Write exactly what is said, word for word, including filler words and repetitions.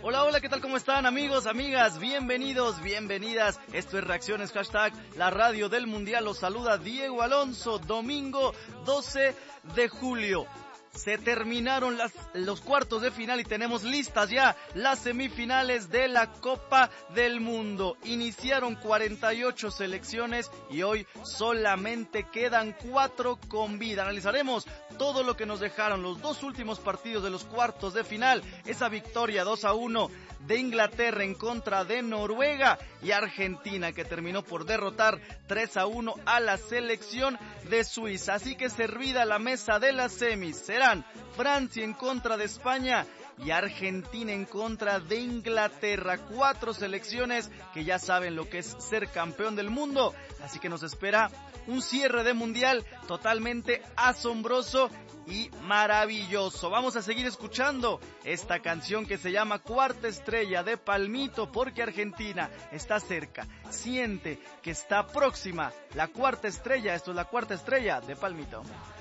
Hola, hola, ¿qué tal? ¿Cómo están, amigos, amigas? Bienvenidos, bienvenidas. Esto es Reacciones, hashtag la radio del mundial. Los saluda Diego Alonso. Domingo doce de julio. Se terminaron las, los cuartos de final y tenemos listas ya las semifinales de la Copa del Mundo. Iniciaron cuarenta y ocho selecciones y hoy solamente quedan cuatro con vida. Analizaremos todo lo que nos dejaron los dos últimos partidos de los cuartos de final. Esa victoria dos a uno de Inglaterra en contra de Noruega y Argentina, que terminó por derrotar tres a uno a la selección de Suiza. Así que servida la mesa de las semis, serán Francia en contra de España y Argentina en contra de Inglaterra. Cuatro selecciones que ya saben lo que es ser campeón del mundo. Así que nos espera un cierre de mundial totalmente asombroso y maravilloso. Vamos a seguir escuchando esta canción que se llama Cuarta Estrella de Palmito, porque Argentina está cerca, siente que está próxima la cuarta estrella. Esto es la Cuarta Estrella de Palmito.